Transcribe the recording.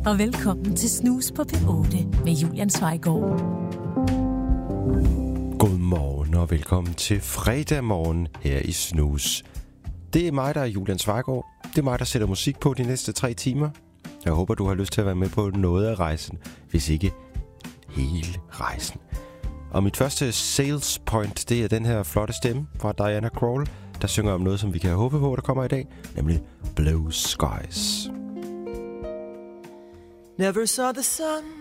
og velkommen til Snus på P8 med Julian Zweigård. Godmorgen og velkommen til fredag morgen her i Snus. Det er mig, der er Julian Zweigård. Det er mig, der sætter musik på de næste 3 timer. Jeg håber, du har lyst til at være med på noget af rejsen, hvis ikke hele rejsen. Og mit første sales point, det er den her flotte stemme fra Diana Krall, der synger om noget, som vi kan håbe på, der kommer i dag, nemlig Blue Skies. Never saw the sun